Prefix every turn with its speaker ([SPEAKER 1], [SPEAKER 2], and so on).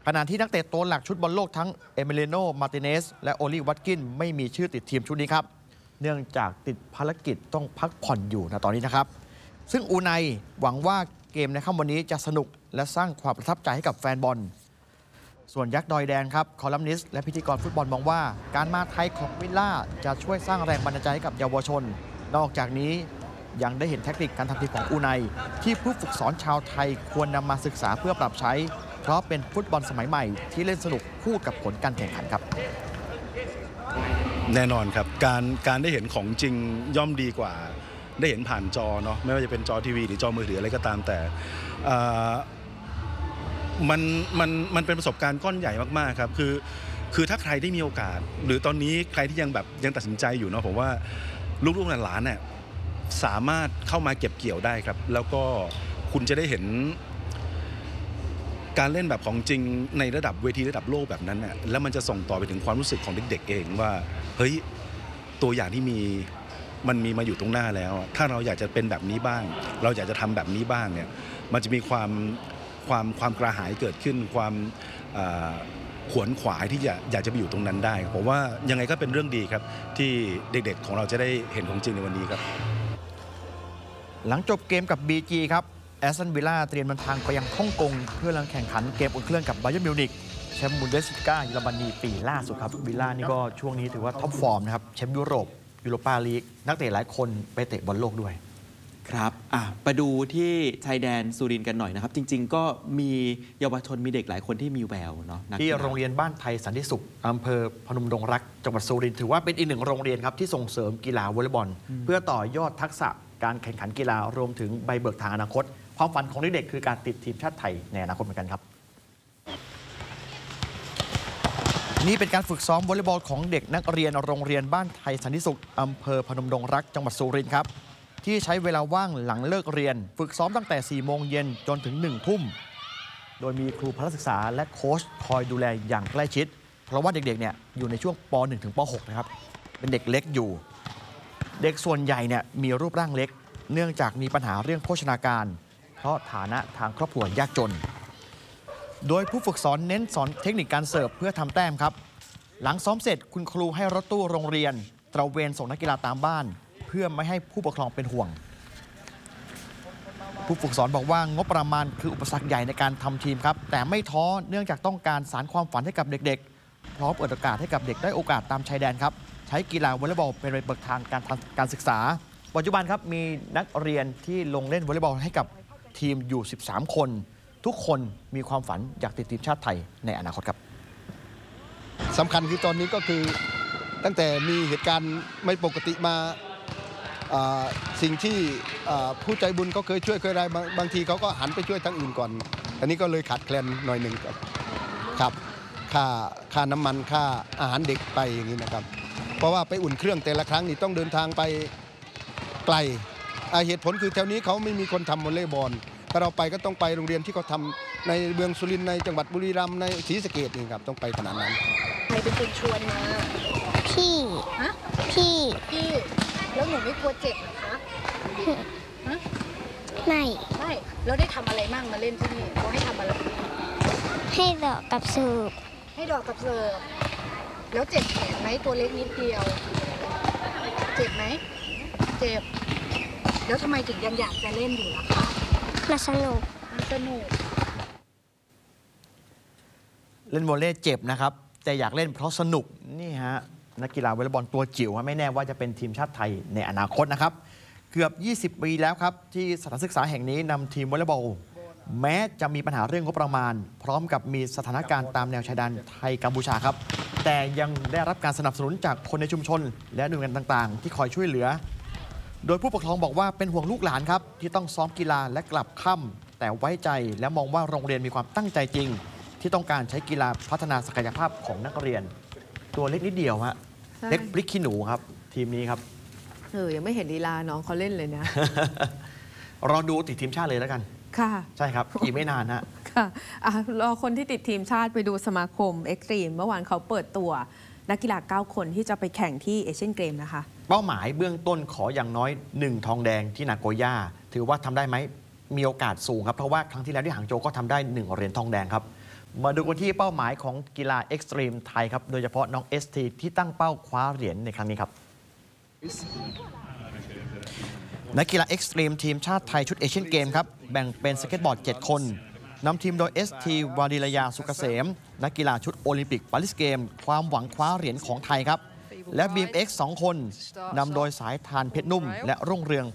[SPEAKER 1] ขณะที่นักเตะตัวหลักชุดบอลโลกทั้งเอมิเลโน มาร์ติเนสและโอลี วัตกินไม่มีชื่อติดทีมชุดนี้ครับเนื่องจากติดภารกิจต้องพักผ่อนอยู่ณตอนนี้นะครับซึ่งอูไนหวังว่าเกมในค่ำวันนี้จะสนุกและสร้างความประทับใจให้กับแฟนบอลส่วนยักษ์ดอยแดงครับคอลัมนิสต์และพิธีกรฟุตบอลมองว่าการมาไทยของวิลล่าจะช่วยสร้างแรงบันดาลใจให้กับเยาวชนนอกจากนี้ยังได้เห็นเทคนิคการทำทีมของอูไนที่ผู้ฝึกสอนชาวไทยควรนำมาศึกษาเพื่อปรับใช้เพราะเป็นฟุตบอลสมัยใหม่ที่เล่นสนุกคู่กับผลการแข่งขันครับ
[SPEAKER 2] แน่นอนครับการได้เห็นของจริงย่อมดีกว่าได้เห็นผ่านจอเนาะไม่ว่าจะเป็นจอทีวีหรือจอมือถืออะไรก็ตามแต่มันเป็นประสบการณ์ก้อนใหญ่มากๆครับคือถ้าใครได้มีโอกาสหรือตอนนี้ใครที่ยังตัดสินใจอยู่เนาะผมว่าลูกๆหลานๆเนี่ยสามารถเข้ามาเก็บเกี่ยวได้ครับแล้วก็คุณจะได้เห็นการเล่นแบบของจริงในระดับเวทีระดับโลกแบบนั้นน่ะแล้วมันจะส่งต่อไปถึงความรู้สึกของเด็กๆเองว่าเฮ้ยตัวอย่างที่มันมีมาอยู่ตรงหน้าแล้วถ้าเราอยากจะเป็นแบบนี้บ้างเราอยากจะทำแบบนี้บ้างเนี่ยมันจะมีความกระหายเกิดขึ้นความขวนขวายที่อยากจะไปอยู่ตรงนั้นได้ผมว่ายังไงก็เป็นเรื่องดีครับที่เด็กๆของเราจะได้เห็นของจริงในวันนี้ครับ
[SPEAKER 1] หลังจบเกมกับ BG ครับแอสตันวิลล่าเตรียมเดินทางไปยังฮ่องกงเพื่อลงแข่งขันเกมอุ่นเครื่องกับบาเยิร์นมิวนิกแชมป์บุนเดสลิก้าเยอรมนีปีล่าสุดครับวิลล่านี่ก็ช่วงนี้ถือว่าท็อปฟอร์มนะครับแชมป์ยุโรปยูโรปาลีกนักเตะหลายคนไปเตะบอลโลกด้วย
[SPEAKER 3] ครับไปดูที่ชายแดนสุรินทร์กันหน่อยนะครับจริงๆก็มีเยาวชนมีเด็กหลายคนที่มีแววเนาะ
[SPEAKER 1] ที่โรงเรียนบ้านไทยสันติสุขอำเภอพนมดงรักจังหวัดสุรินทร์ถือว่าเป็นอีกหนึ่งโรงเรียนครับที่ส่งเสริมกีฬาวอลเลย์บอลเพื่อต่อยอดทักษะการแข่งขันกีฬารวมถึงใบเบิกทางอนาคตความฝันของเด็กๆคือการติดทีมชาติไทยในอนาคตเหมือนกันครับนี่เป็นการฝึกซ้อมวอลเลย์บอลของเด็กนักเรียนโรงเรียนบ้านไทยสันติสุขอำเภอพนมดงรักจังหวัดสุรินทร์ครับที่ใช้เวลาว่างหลังเลิกเรียนฝึกซ้อมตั้งแต่ 4 โมงเย็นจนถึง 1 ทุ่มโดยมีครูพละศึกษาและโค้ชคอยดูแลอย่างใกล้ชิดเพราะว่าเด็กๆเนี่ยอยู่ในช่วงป .1 ถึงป .6 นะครับเป็นเด็กเล็กอยู่เด็กส่วนใหญ่เนี่ยมีรูปร่างเล็กเนื่องจากมีปัญหาเรื่องโภชนาการเพราะฐานะทางครอบครัวยากจนโดยผู้ฝึกสอนเน้นสอนเทคนิคการเสิร์ฟเพื่อทำแต้มครับหลังซ้อมเสร็จคุณครูให้รถตู้โรงเรียนตระเวนส่งนักกีฬาตามบ้านเพื่อไม่ให้ผู้ปกครองเป็นห่วงผู้ฝึกสอนบอกว่างบประมาณคืออุปสรรคใหญ่ในการทำทีมครับแต่ไม่ท้อเนื่องจากต้องการสานความฝันให้กับเด็กๆพร้อมเปิดโอกาสให้กับเด็กได้โอกาสตามชายแดนครับใช้กีฬาวอลเลย์บอลเป็นใบเบิกทางการศึกษาปัจจุบันครับมีนักเรียนที่ลงเล่นวอลเลย์บอลให้กับทีมอยู่13คนทุกคนมีความฝันอยากติดทีมชาติไทยในอนาคตครับ
[SPEAKER 4] สำคัญคือตอนนี้ก็คือตั้งแต่มีเหตุการณ์ไม่ปกติมาสิ่งที่ผู้ใจบุญเขาเคยช่วยเคยได้บางทีเขาก็หันไปช่วยทั้งอื่นก่อนอันนี้ก็เลยขาดแคลนหน่อยหนึ่งครับค่าน้ำมันค่าอาหารเด็กไปอย่างนี้นะครับเพราะว่าไปอุ่นเครื่องแต่ละครั้งนี่ต้องเดินทางไปไกลเหตุผลคือแถวนี้เขาไม่มีคนทำวอลเลย์บอลถ้าเราไปก็ต้องไปโรงเรียนที่เขาทำในเมืองสุรินทร์ในจังหวัดบุรีรัมย์ในศรีสะเกษนี่ครับต้องไปขนาดนั้น
[SPEAKER 5] ใครเป็นคนชวนมา
[SPEAKER 6] พี่
[SPEAKER 5] ฮะ
[SPEAKER 6] พี่
[SPEAKER 5] แล้วหนูไม่กลัวเจ็บเหรอคะ
[SPEAKER 6] ไม่
[SPEAKER 5] แล้วได้ทำอะไรมั่งมาเล่นที่นี่เขาให้ทำอะไร
[SPEAKER 6] ให้ดอกกับเสิร์ฟ
[SPEAKER 5] แล้วเจ็บแขนไหมตัวเล็กนิดเดียวเจ็บไหมเจ็บแล้วทำไมถึงยังอยากจะเล่นอยู่ล่ะคะ
[SPEAKER 6] มันสนุก
[SPEAKER 1] เล่นวอลเลย์เจ็บนะครับแต่อยากเล่นเพราะสนุกนี่ฮะนักกีฬาวอลเลย์บอลตัวจิ๋วไม่แน่ว่าจะเป็นทีมชาติไทยในอนาคตนะครับเกือบ20 ปีแล้วครับที่สถานศึกษาแห่งนี้นำทีมวอลเลย์บอลแม้จะมีปัญหาเรื่องงบประมาณพร้อมกับมีสถานการณ์ตามแนวชายแดนไทยกัมพูชาครับแต่ยังได้รับการสนับสนุนจากคนในชุมชนและหน่วยงานต่างๆที่คอยช่วยเหลือโดยผู้ปกครองบอกว่าเป็นห่วงลูกหลานครับที่ต้องซ้อมกีฬาและกลับค่ำแต่ไว้ใจและมองว่าโรงเรียนมีความตั้งใจจริงที่ต้องการใช้กีฬาพัฒนาศักยภาพของนักเรียนตัวเล็กนิดเดียวฮะเล็กพริกขี้หนูครับทีมนี้ครับ
[SPEAKER 7] ยังไม่เห็นลีลาน้องเขาเล่นเลยนะ
[SPEAKER 1] รอดูติดทีมชาติเลยแล้วกัน
[SPEAKER 7] ค่ะ
[SPEAKER 1] ใช่ครับอีกไม่นานฮะ
[SPEAKER 7] ค่ะรอคนที่ติดทีมชาติไปดูสมาคมเอ็กซ์ตรีมเมื่อวานเขาเปิดตัวนักกีฬา9 คนที่จะไปแข่งที่เอเชียนเกมนะคะ
[SPEAKER 1] เป้าหมายเบื้องต้นขออย่างน้อย1 ทองแดงที่นาโกย่าถือว่าทำได้ไหมมีโอกาสสูงครับเพราะว่าครั้งที่แล้วที่หางโจวก็ทำได้1 เหรียญทองแดงครับมาดูกันที่เป้าหมายของกีฬาเอ็กซ์ตรีมไทยครับ โดยเฉพาะน้อง ST ที่ตั้งเป้าคว้าเหรียญในครั้งนี้ครับ นักกีฬาเอ็กซ์ตรีมทีมชาติไทยชุดเอเชียนเกมครับแบ่งเป็นสเก็ตบอร์ด 7 คนนำทีมโดย ST วาดิลยาสุกเกษมนักกีฬาชุดโอลิมปิกปารีสเกมความหวังคว้าเหรียญของไทยครับและ BMX 2 คนนำโดยสายทานเพชรนุ่มและรุ่งเรือง